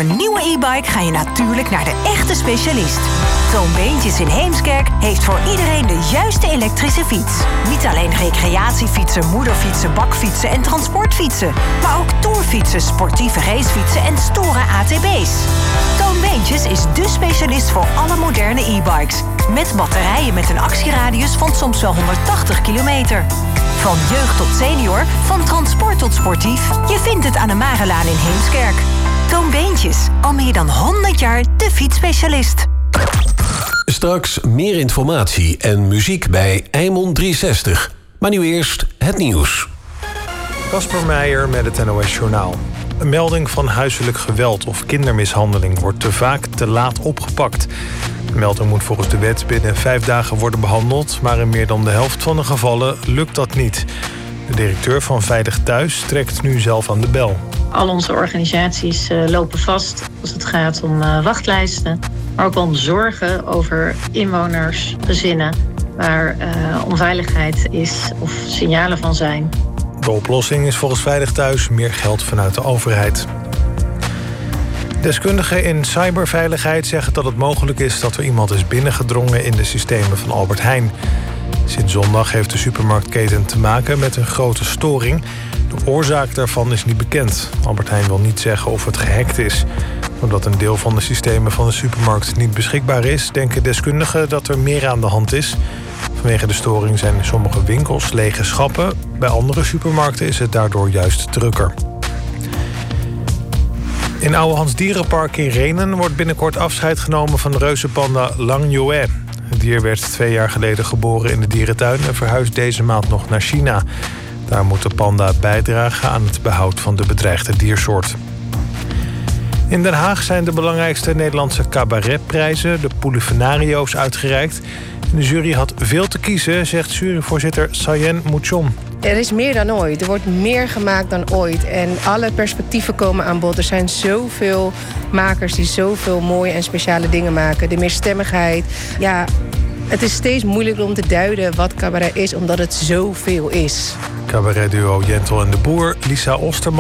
een nieuwe e-bike ga je natuurlijk naar de echte specialist. Toon Beentjes in Heemskerk heeft voor iedereen de juiste elektrische fiets. Niet alleen recreatiefietsen, moederfietsen, bakfietsen en transportfietsen, maar ook tourfietsen, sportieve racefietsen en stoere ATV's. Toon Beentjes is dé specialist voor alle moderne e-bikes. Met batterijen met een actieradius van soms wel 180 kilometer. Van jeugd tot senior, van transport tot sportief. Je vindt het aan de Marelaan in Heemskerk. Toon Beentjes, al meer dan 100 jaar de fietsspecialist. Straks meer informatie en muziek bij Eimond 360. Maar nu eerst het nieuws. Kasper Meijer met het NOS Journaal. Een melding van huiselijk geweld of kindermishandeling wordt te vaak te laat opgepakt. De melding moet volgens de wet binnen 5 dagen worden behandeld, maar in meer dan de helft van de gevallen lukt dat niet. De directeur van Veilig Thuis trekt nu zelf aan de bel. Al onze organisaties lopen vast als het gaat om wachtlijsten, maar ook om zorgen over inwoners, gezinnen waar onveiligheid is of signalen van zijn. De oplossing is volgens Veilig Thuis meer geld vanuit de overheid. Deskundigen in cyberveiligheid zeggen dat het mogelijk is dat er iemand is binnengedrongen in de systemen van Albert Heijn. Sinds zondag heeft de supermarktketen te maken met een grote storing. De oorzaak daarvan is niet bekend. Albert Heijn wil niet zeggen of het gehackt is. Omdat een deel van de systemen van de supermarkt niet beschikbaar is, denken deskundigen dat er meer aan de hand is. Vanwege de storing zijn in sommige winkels lege schappen. Bij andere supermarkten is het daardoor juist drukker. In Ouwehands Dierenpark in Rhenen wordt binnenkort afscheid genomen van de reuzenpanda Langyoe. Het dier werd 2 jaar geleden geboren in de dierentuin en verhuist deze maand nog naar China. Daar moet de panda bijdragen aan het behoud van de bedreigde diersoort. In Den Haag zijn de belangrijkste Nederlandse cabaretprijzen, de Polifenario's, uitgereikt. De jury had veel te kiezen, zegt juryvoorzitter Sayen Mouchon. Er is meer dan ooit. Er wordt meer gemaakt dan ooit. En alle perspectieven komen aan bod. Er zijn zoveel makers die zoveel mooie en speciale dingen maken. De meerstemmigheid. Ja, het is steeds moeilijker om te duiden wat cabaret is, omdat het zoveel is. Cabaretduo Jentel en de Boer, Lisa Osterman